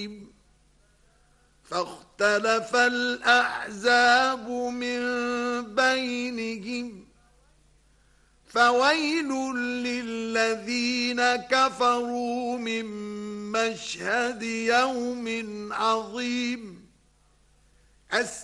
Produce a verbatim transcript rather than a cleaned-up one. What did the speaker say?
حميم فاختلف الأحزاب من بينهم فويل للذين كفروا من مشهد يوم عظيم.